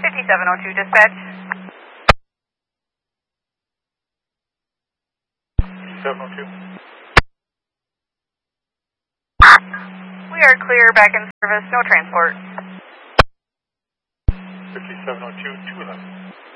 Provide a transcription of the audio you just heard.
5702 dispatch. 5702. We are clear, back in service, no transport. 5702, 211.